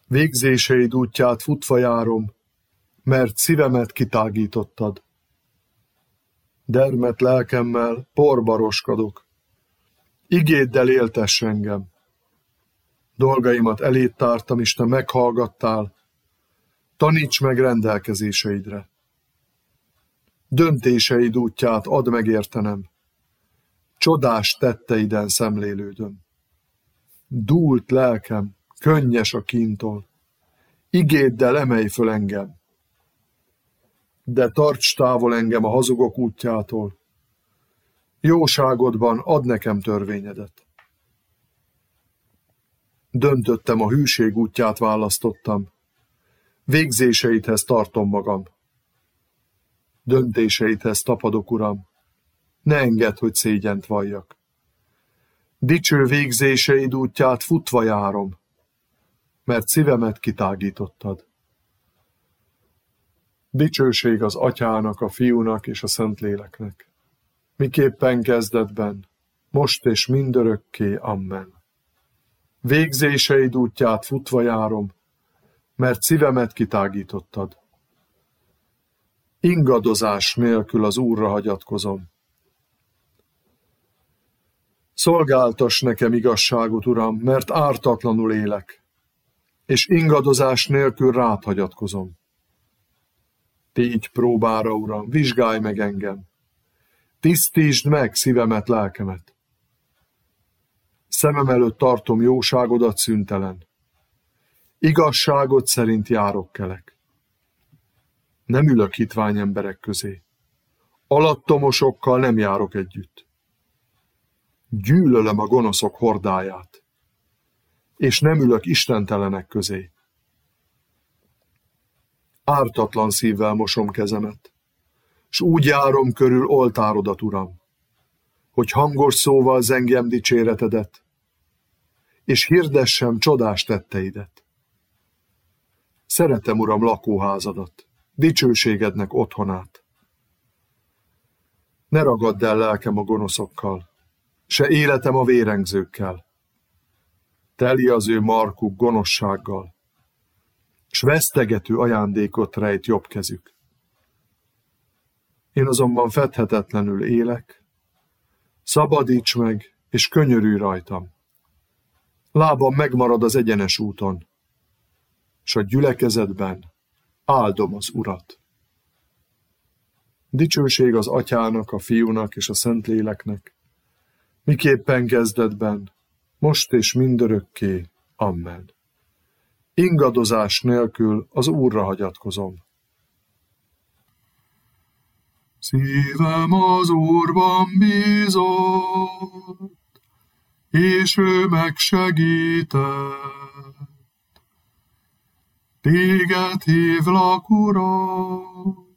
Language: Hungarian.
Végzéseid útját futva járom, mert szívemet kitágítottad. Dermedt lelkemmel porba roskadok. Igéddel éltess engem. Dolgaimat eléd tártam, és te meghallgattál. Taníts meg rendelkezéseidre. Döntéseid útját add megértenem. Csodás tetteiden szemlélődöm. Dúlt lelkem, könnyes a kíntól. Igéddel emelj föl engem. De tarts távol engem a hazugok útjától. Jóságodban add nekem törvényedet. Döntöttem, a hűség útját választottam. Végzéseidhez tartom magam. Döntéseidhez tapadok, Uram. Ne engedd, hogy szégyent valljak. Dicső végzéseid útját futva járom, mert szívemet kitágítottad. Dicsőség az Atyának, a Fiúnak és a Szentléleknek, miképpen kezdetben, most és mindörökké. Amen. Végzéseid útját futva járom, mert szívemet kitágítottad. Ingadozás nélkül az Úrra hagyatkozom. Szolgáltass nekem igazságot, Uram, mert ártatlanul élek, és ingadozás nélkül rád hagyatkozom. Tégy próbára, Uram, vizsgálj meg engem. Tisztítsd meg szívemet, lelkemet. Szemem előtt tartom jóságodat szüntelen. Igazságod szerint járok kelek. Nem ülök hitvány emberek közé. Alattomosokkal nem járok együtt. Gyűlölöm a gonoszok hordáját, és nem ülök istentelenek közé. Ártatlan szívvel mosom kezemet, s úgy járom körül oltárodat, Uram, hogy hangos szóval zengjem dicséretedet, és hirdessem csodás tetteidet. Szeretem, Uram, lakóházadat, dicsőségednek otthonát. Ne ragadd el lelkem a gonoszokkal, se életem a vérengzőkkel. Teli az ő markuk gonoszsággal, s vesztegető ajándékot rejt jobb kezük. Én azonban fedhetetlenül élek, szabadíts meg, és könyörülj rajtam. Lábam megmarad az egyenes úton, s a gyülekezetben áldom az Urat. Dicsőség az Atyának, a Fiúnak és a Szentléleknek, miképpen kezdetben, most és mindörökké. Amen. Ingadozás nélkül az Úrra hagyatkozom. Szívem az Úrban bízott, és ő megsegített. Téged hívlak, Uram,